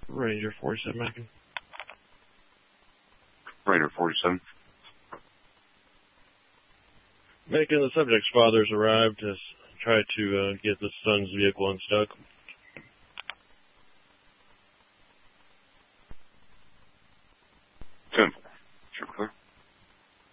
Ranger 47 Mackin. Ranger 47. Mackin, the subject's father's arrived, has tried to get the son's vehicle unstuck.